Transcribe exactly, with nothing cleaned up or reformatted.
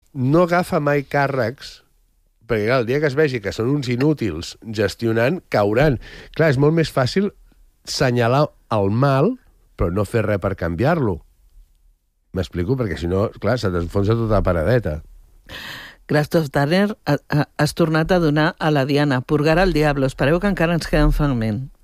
no agafa mai càrrecs, perquè clar, el dia que es vegi que són uns inútils gestionant, cauran. Clar, és molt més fàcil senyalar el mal, però no fer res per canviar-lo. M'explico? Perquè si no, clar, se t'enfonsa tota la paradeta. Christoph Tanner, has tornat a donar a la Diana. Purgar al diablo. Espereu que encara ens queda un fragment.